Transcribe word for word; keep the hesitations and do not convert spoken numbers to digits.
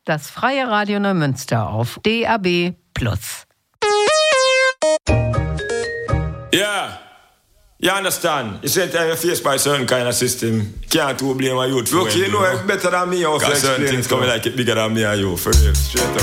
Das Freie Radio Neumünster auf D A B plus. Yeah. You understand? You said you're faced by certain kind of system. Can't too blame a youth for Look, it, you know know it better than me. Because certain things coming like it bigger than me and you. For real. Straight up.